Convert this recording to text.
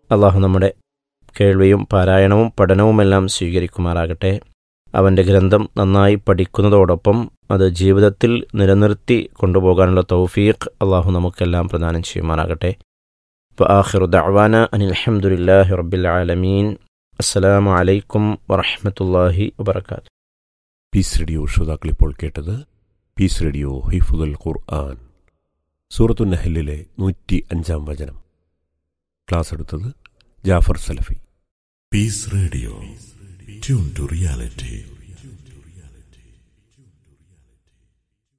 അള്ളാഹു നമ്മുടെ കേൾവിയും പാരായണവും പഠനവുമെല്ലാം സ്വീകരിക്കുമാറാകട്ടെ. അവൻ്റെ ഗ്രന്ഥം നന്നായി പഠിക്കുന്നതോടൊപ്പം അത് ജീവിതത്തിൽ നിലനിർത്തി കൊണ്ടുപോകാനുള്ള തൗഫീഖ് അള്ളാഹു നമുക്കെല്ലാം പ്രദാനം ചെയ്യുമാറാകട്ടെ. വആഖിറു ദഅ്വാനാ അനിൽ ഹംദുലില്ലാഹി റബ്ബിൽ ആലമീൻ. അസ്സലാമു അലൈക്കും വറഹ്മത്തുള്ളാഹി വബറകാതുഹു. പീസ് റേഡിയോ ശ്രോതാക്കൾ ഇപ്പോൾ കേട്ടത് പീസ് റേഡിയോ ഹിഫ്ദുൽ ഖുർആൻ സൂറത്തുൻ നഹ്ലിലെ 105 വചനം. ക്ലാസ് എടുത്തത് ജാഫർ സലഫി. Piece radio, tune to reality.